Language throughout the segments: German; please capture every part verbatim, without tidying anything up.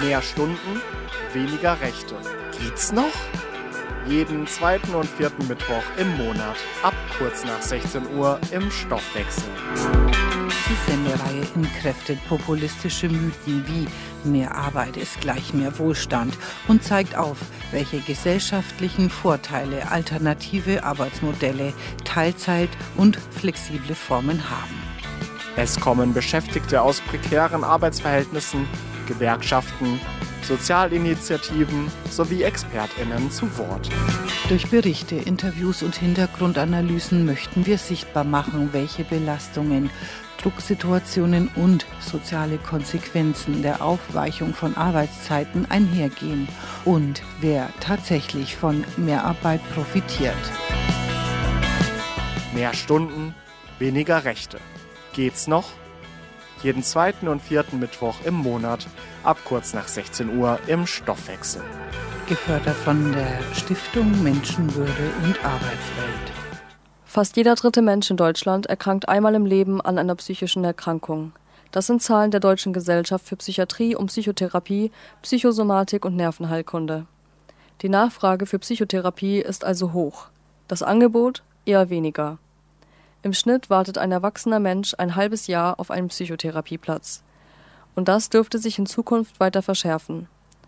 Mehr Stunden, weniger Rechte. Geht's noch? Jeden zweiten und vierten Mittwoch im Monat, ab kurz nach sechzehn Uhr im Stoffwechsel. Die Sendereihe entkräftet populistische Mythen wie mehr Arbeit ist gleich mehr Wohlstand und zeigt auf, welche gesellschaftlichen Vorteile alternative Arbeitsmodelle, Teilzeit und flexible Formen haben. Es kommen Beschäftigte aus prekären Arbeitsverhältnissen, Gewerkschaften, Sozialinitiativen sowie ExpertInnen zu Wort. Durch Berichte, Interviews und Hintergrundanalysen möchten wir sichtbar machen, welche Belastungen, Drucksituationen und soziale Konsequenzen der Aufweichung von Arbeitszeiten einhergehen und wer tatsächlich von Mehrarbeit profitiert. Mehr Stunden, weniger Rechte. Geht's noch? Jeden zweiten und vierten Mittwoch im Monat, ab kurz nach sechzehn Uhr im Stoffwechsel. Gefördert von der Stiftung Menschenwürde und Arbeitswelt. Fast jeder dritte Mensch in Deutschland erkrankt einmal im Leben an einer psychischen Erkrankung. Das sind Zahlen der Deutschen Gesellschaft für Psychiatrie und Psychotherapie, Psychosomatik und Nervenheilkunde. Die Nachfrage für Psychotherapie ist also hoch. Das Angebot eher weniger. Im Schnitt wartet ein erwachsener Mensch ein halbes Jahr auf einen Psychotherapieplatz. Und das dürfte sich in Zukunft weiter verschärfen.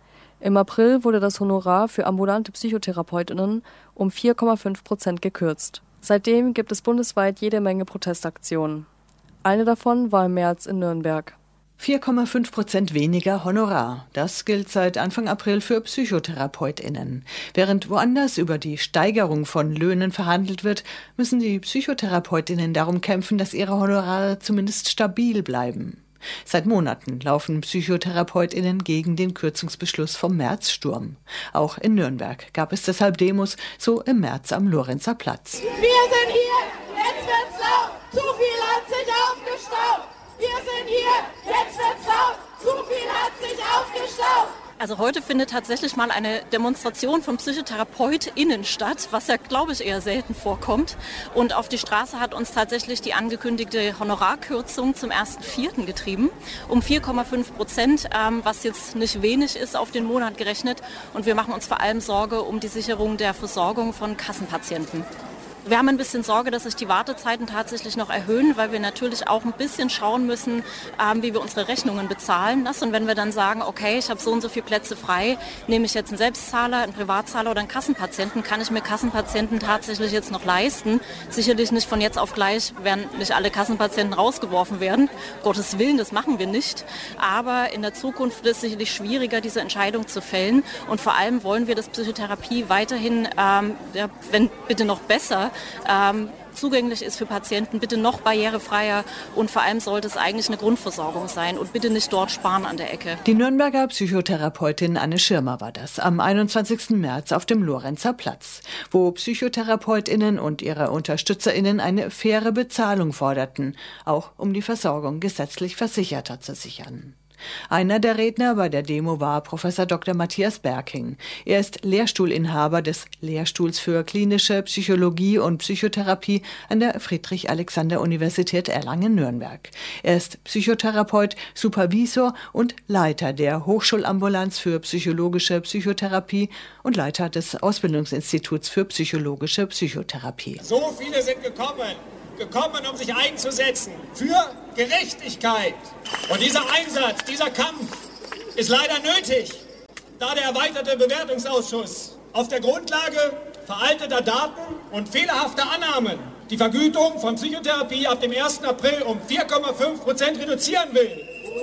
Im April wurde das Honorar für ambulante PsychotherapeutInnen um vier Komma fünf Prozent gekürzt. Seitdem gibt es bundesweit jede Menge Protestaktionen. Eine davon war im März in Nürnberg. vier Komma fünf Prozent weniger Honorar. Das gilt seit Anfang April für PsychotherapeutInnen. Während woanders über die Steigerung von Löhnen verhandelt wird, müssen die PsychotherapeutInnen darum kämpfen, dass ihre Honorare zumindest stabil bleiben. Seit Monaten laufen PsychotherapeutInnen gegen den Kürzungsbeschluss vom Märzsturm. Auch in Nürnberg gab es deshalb Demos, so im März am Lorenzer Platz. Wir sind hier, jetzt wird's laut, zu viel hat sich aufgestaut. Wir sind hier, jetzt wird's laut, zu viel hat sich aufgestaut. Also heute findet tatsächlich mal eine Demonstration von PsychotherapeutInnen statt, was ja, glaube ich, eher selten vorkommt. Und auf die Straße hat uns tatsächlich die angekündigte Honorarkürzung zum ersten Vierten getrieben, um vier Komma fünf Prozent, ähm, was jetzt nicht wenig ist auf den Monat gerechnet. Und wir machen uns vor allem Sorge um die Sicherung der Versorgung von Kassenpatienten. Wir haben ein bisschen Sorge, dass sich die Wartezeiten tatsächlich noch erhöhen, weil wir natürlich auch ein bisschen schauen müssen, ähm, wie wir unsere Rechnungen bezahlen. Und wenn wir dann sagen, okay, ich habe so und so viele Plätze frei, nehme ich jetzt einen Selbstzahler, einen Privatzahler oder einen Kassenpatienten, kann ich mir Kassenpatienten tatsächlich jetzt noch leisten? Sicherlich nicht von jetzt auf gleich werden nicht alle Kassenpatienten rausgeworfen werden. Gottes Willen, das machen wir nicht. Aber in der Zukunft ist es sicherlich schwieriger, diese Entscheidung zu fällen. Und vor allem wollen wir, dass Psychotherapie weiterhin, ähm, ja, wenn bitte noch besser, Ähm, zugänglich ist für Patienten, bitte noch barrierefreier und vor allem sollte es eigentlich eine Grundversorgung sein und bitte nicht dort sparen an der Ecke. Die Nürnberger Psychotherapeutin Anne Schirmer war das am einundzwanzigsten März auf dem Lorenzer Platz, wo PsychotherapeutInnen und ihre UnterstützerInnen eine faire Bezahlung forderten, auch um die Versorgung gesetzlich Versicherter zu sichern. Einer der Redner bei der Demo war Professor Doktor Matthias Berking. Er ist Lehrstuhlinhaber des Lehrstuhls für klinische Psychologie und Psychotherapie an der Friedrich-Alexander-Universität Erlangen-Nürnberg. Er ist Psychotherapeut, Supervisor und Leiter der Hochschulambulanz für psychologische Psychotherapie und Leiter des Ausbildungsinstituts für psychologische Psychotherapie. So viele sind gekommen. gekommen, um sich einzusetzen für Gerechtigkeit. Und dieser Einsatz, dieser Kampf ist leider nötig, da der erweiterte Bewertungsausschuss auf der Grundlage veralteter Daten und fehlerhafter Annahmen die Vergütung von Psychotherapie ab dem ersten April um vier Komma fünf Prozent reduzieren will.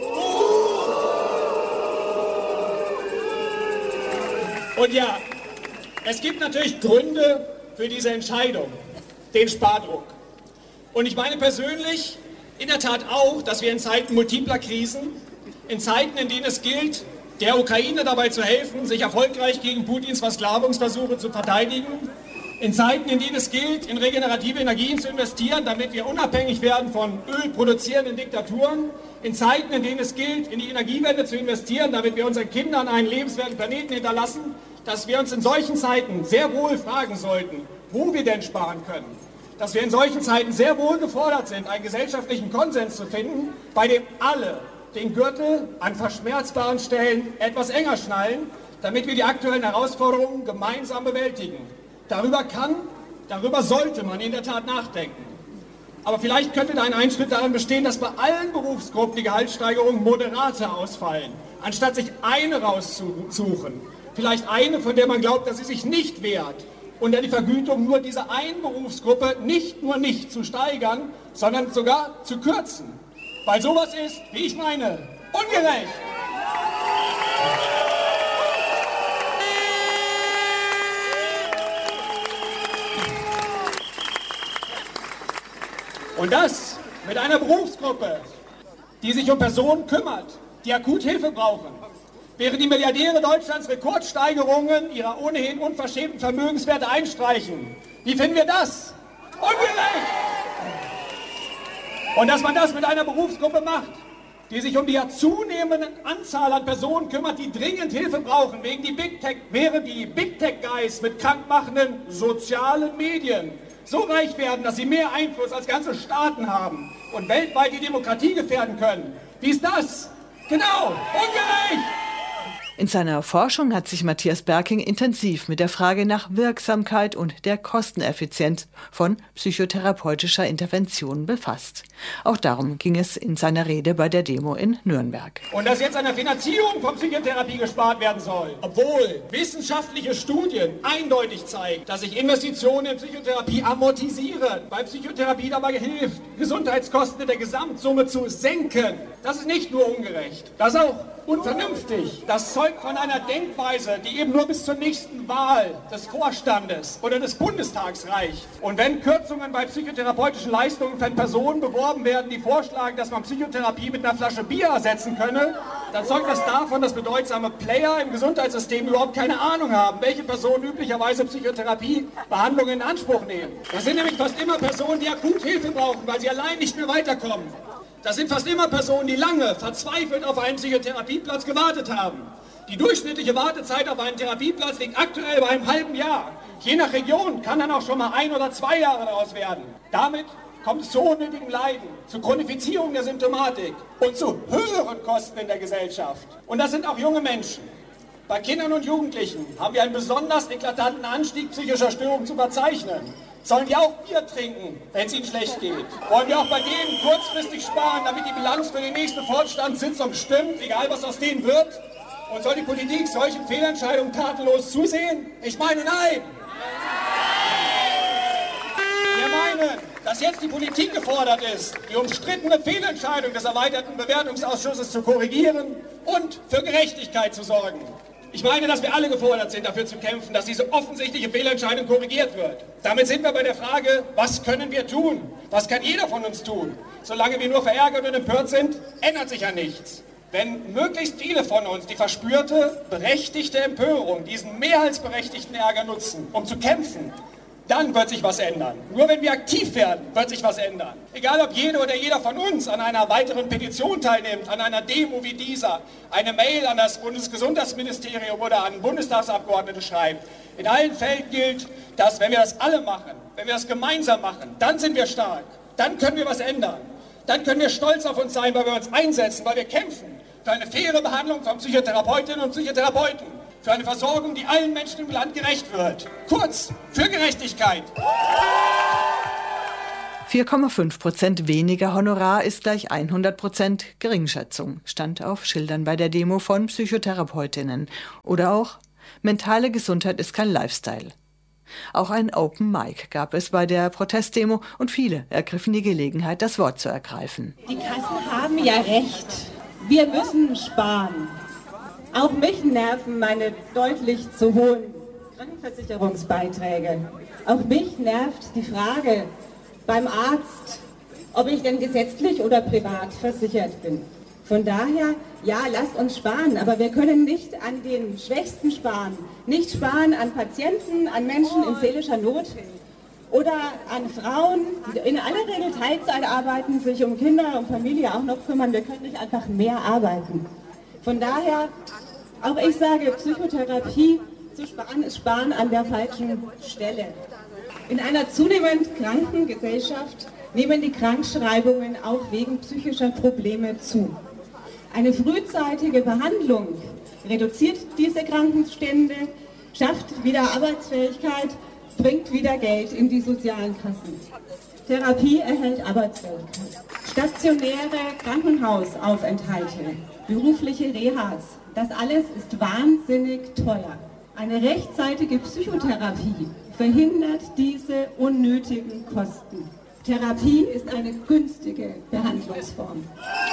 Und ja, es gibt natürlich Gründe für diese Entscheidung, den Spardruck. Und ich meine persönlich in der Tat auch, dass wir in Zeiten multipler Krisen, in Zeiten, in denen es gilt, der Ukraine dabei zu helfen, sich erfolgreich gegen Putins Versklavungsversuche zu verteidigen, in Zeiten, in denen es gilt, in regenerative Energien zu investieren, damit wir unabhängig werden von ölproduzierenden Diktaturen, in Zeiten, in denen es gilt, in die Energiewende zu investieren, damit wir unseren Kindern einen lebenswerten Planeten hinterlassen, dass wir uns in solchen Zeiten sehr wohl fragen sollten, wo wir denn sparen können. Dass wir in solchen Zeiten sehr wohl gefordert sind, einen gesellschaftlichen Konsens zu finden, bei dem alle den Gürtel an verschmerzbaren Stellen etwas enger schnallen, damit wir die aktuellen Herausforderungen gemeinsam bewältigen. Darüber kann, darüber sollte man in der Tat nachdenken. Aber vielleicht könnte da ein Einschritt darin bestehen, dass bei allen Berufsgruppen die Gehaltssteigerungen moderater ausfallen, anstatt sich eine rauszusuchen. Vielleicht eine, von der man glaubt, dass sie sich nicht wehrt. Und dann die Vergütung nur dieser einen Berufsgruppe nicht nur nicht zu steigern, sondern sogar zu kürzen. Weil sowas ist, wie ich meine, ungerecht. Und das mit einer Berufsgruppe, die sich um Personen kümmert, die akut Hilfe brauchen. Während die Milliardäre Deutschlands Rekordsteigerungen ihrer ohnehin unverschämten Vermögenswerte einstreichen. Wie finden wir das? Ungerecht! Und dass man das mit einer Berufsgruppe macht, die sich um die ja zunehmende Anzahl an Personen kümmert, die dringend Hilfe brauchen, wegen die Big Tech, während die Big Tech Guys mit krankmachenden sozialen Medien so reich werden, dass sie mehr Einfluss als ganze Staaten haben und weltweit die Demokratie gefährden können. Wie ist das? Genau, ungerecht! In seiner Forschung hat sich Matthias Berking intensiv mit der Frage nach Wirksamkeit und der Kosteneffizienz von psychotherapeutischer Intervention befasst. Auch darum ging es in seiner Rede bei der Demo in Nürnberg. Und dass jetzt an der Finanzierung von Psychotherapie gespart werden soll, obwohl wissenschaftliche Studien eindeutig zeigen, dass sich Investitionen in Psychotherapie amortisieren, weil Psychotherapie dabei hilft, Gesundheitskosten in der Gesamtsumme zu senken. Das ist nicht nur ungerecht, das ist auch unvernünftig. Das zeugt von einer Denkweise, die eben nur bis zur nächsten Wahl des Vorstandes oder des Bundestags reicht. Und wenn Kürzungen bei psychotherapeutischen Leistungen von Personen beworben werden, die vorschlagen, dass man Psychotherapie mit einer Flasche Bier ersetzen könne, dann zeugt das davon, dass bedeutsame Player im Gesundheitssystem überhaupt keine Ahnung haben, welche Personen üblicherweise Psychotherapiebehandlungen in Anspruch nehmen. Das sind nämlich fast immer Personen, die akut Hilfe brauchen, weil sie allein nicht mehr weiterkommen. Das sind fast immer Personen, die lange, verzweifelt auf einen Psychotherapieplatz gewartet haben. Die durchschnittliche Wartezeit auf einen Therapieplatz liegt aktuell bei einem halben Jahr. Je nach Region kann dann auch schon mal ein oder zwei Jahre daraus werden. Damit kommt es zu unnötigem Leiden, zu Chronifizierung der Symptomatik und zu höheren Kosten in der Gesellschaft. Und das sind auch junge Menschen. Bei Kindern und Jugendlichen haben wir einen besonders eklatanten Anstieg psychischer Störungen zu verzeichnen. Sollen die auch Bier trinken, wenn es ihnen schlecht geht? Wollen wir auch bei denen kurzfristig sparen, damit die Bilanz für die nächste Vorstandssitzung stimmt, egal was aus denen wird? Und soll die Politik solchen Fehlentscheidungen tatenlos zusehen? Ich meine, nein! Wir meinen, dass jetzt die Politik gefordert ist, die umstrittene Fehlentscheidung des erweiterten Bewertungsausschusses zu korrigieren und für Gerechtigkeit zu sorgen. Ich meine, dass wir alle gefordert sind, dafür zu kämpfen, dass diese offensichtliche Fehlentscheidung korrigiert wird. Damit sind wir bei der Frage, was können wir tun? Was kann jeder von uns tun? Solange wir nur verärgert und empört sind, ändert sich ja nichts. Wenn möglichst viele von uns die verspürte, berechtigte Empörung, diesen mehr als berechtigten Ärger nutzen, um zu kämpfen, dann wird sich was ändern. Nur wenn wir aktiv werden, wird sich was ändern. Egal ob jede oder jeder von uns an einer weiteren Petition teilnimmt, an einer Demo wie dieser, eine Mail an das Bundesgesundheitsministerium oder an Bundestagsabgeordnete schreibt. In allen Fällen gilt, dass wenn wir das alle machen, wenn wir das gemeinsam machen, dann sind wir stark. Dann können wir was ändern. Dann können wir stolz auf uns sein, weil wir uns einsetzen, weil wir kämpfen für eine faire Behandlung von Psychotherapeutinnen und Psychotherapeuten. Für eine Versorgung, die allen Menschen im Land gerecht wird. Kurz, für Gerechtigkeit. vier Komma fünf Prozent weniger Honorar ist gleich hundert Prozent Geringschätzung, stand auf Schildern bei der Demo von Psychotherapeutinnen. Oder auch, mentale Gesundheit ist kein Lifestyle. Auch ein Open Mic gab es bei der Protestdemo und viele ergriffen die Gelegenheit, das Wort zu ergreifen. Die Kassen haben ja recht. Wir müssen sparen. Auch mich nerven meine deutlich zu hohen Krankenversicherungsbeiträge. Auch mich nervt die Frage beim Arzt, ob ich denn gesetzlich oder privat versichert bin. Von daher, ja, lasst uns sparen, aber wir können nicht an den Schwächsten sparen. Nicht sparen an Patienten, an Menschen in seelischer Not oder an Frauen, die in aller Regel Teilzeit arbeiten, sich um Kinder und Familie auch noch kümmern. Wir können nicht einfach mehr arbeiten. Von daher, auch ich sage, Psychotherapie zu sparen ist Sparen an der falschen Stelle. In einer zunehmend kranken Gesellschaft nehmen die Krankschreibungen auch wegen psychischer Probleme zu. Eine frühzeitige Behandlung reduziert diese Krankenstände, schafft wieder Arbeitsfähigkeit, bringt wieder Geld in die sozialen Kassen. Therapie erhält Arbeitsfähigkeit. Stationäre Krankenhausaufenthalte, berufliche Rehas, das alles ist wahnsinnig teuer. Eine rechtzeitige Psychotherapie verhindert diese unnötigen Kosten. Therapie ist eine günstige Behandlungsform.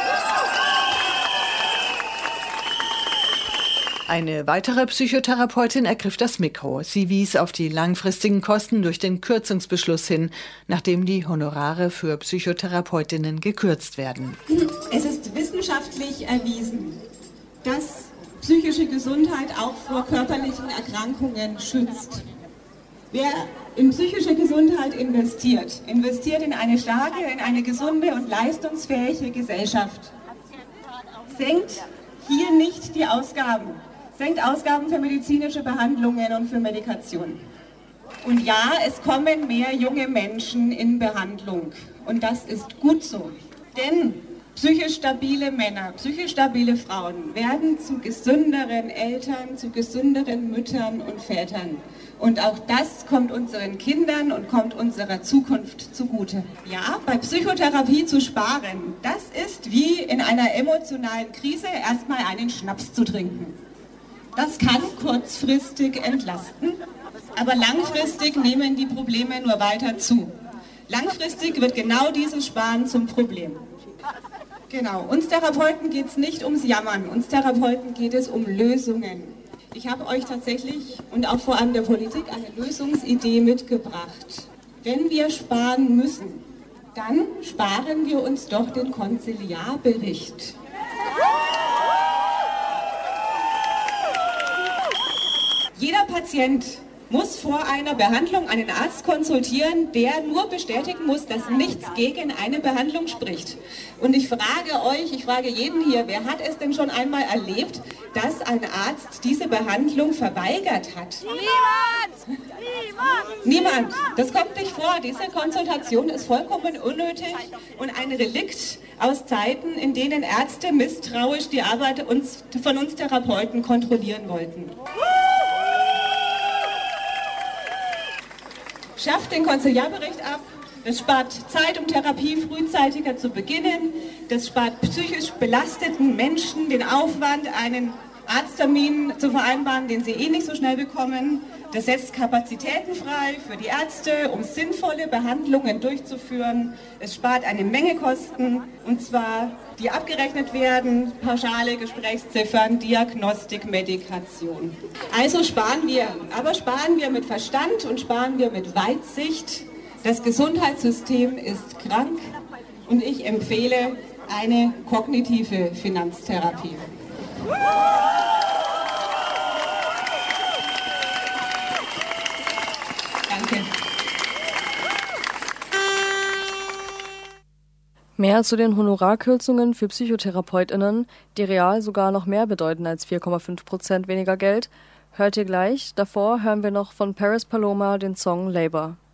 Eine weitere Psychotherapeutin ergriff das Mikro. Sie wies auf die langfristigen Kosten durch den Kürzungsbeschluss hin, nachdem die Honorare für Psychotherapeutinnen gekürzt werden. Es ist wissenschaftlich erwiesen, dass psychische Gesundheit auch vor körperlichen Erkrankungen schützt. Wer in psychische Gesundheit investiert, investiert in eine starke, in eine gesunde und leistungsfähige Gesellschaft. Senkt hier nicht die Ausgaben, senkt Ausgaben für medizinische Behandlungen und für Medikation. Und ja, es kommen mehr junge Menschen in Behandlung und das ist gut so, denn psychisch stabile Männer, psychisch stabile Frauen werden zu gesünderen Eltern, zu gesünderen Müttern und Vätern. Und auch das kommt unseren Kindern und kommt unserer Zukunft zugute. Ja, bei Psychotherapie zu sparen, das ist wie in einer emotionalen Krise erstmal einen Schnaps zu trinken. Das kann kurzfristig entlasten, aber langfristig nehmen die Probleme nur weiter zu. Langfristig wird genau dieses Sparen zum Problem. Genau, uns Therapeuten geht es nicht ums Jammern, uns Therapeuten geht es um Lösungen. Ich habe euch tatsächlich und auch vor allem der Politik eine Lösungsidee mitgebracht. Wenn wir sparen müssen, dann sparen wir uns doch den Konziliarbericht. Jeder Patient muss vor einer Behandlung einen Arzt konsultieren, der nur bestätigen muss, dass nichts gegen eine Behandlung spricht. Und ich frage euch, ich frage jeden hier, wer hat es denn schon einmal erlebt, dass ein Arzt diese Behandlung verweigert hat? Niemand! Niemand! Niemand! Das kommt nicht vor. Diese Konsultation ist vollkommen unnötig und ein Relikt aus Zeiten, in denen Ärzte misstrauisch die Arbeit uns, von uns Therapeuten kontrollieren wollten. Schafft den Konziliarbericht ab, das spart Zeit, um Therapie frühzeitiger zu beginnen, das spart psychisch belasteten Menschen den Aufwand, einen Arzttermin zu vereinbaren, den sie eh nicht so schnell bekommen. Das setzt Kapazitäten frei für die Ärzte, um sinnvolle Behandlungen durchzuführen. Es spart eine Menge Kosten, und zwar die abgerechnet werden, pauschale Gesprächsziffern, Diagnostik, Medikation. Also sparen wir, aber sparen wir mit Verstand und sparen wir mit Weitsicht. Das Gesundheitssystem ist krank und ich empfehle eine kognitive Finanztherapie. Danke. Mehr zu den Honorarkürzungen für PsychotherapeutInnen, die real sogar noch mehr bedeuten als vier Komma fünf Prozent weniger Geld, hört ihr gleich. Davor hören wir noch von Paris Paloma den Song Labor.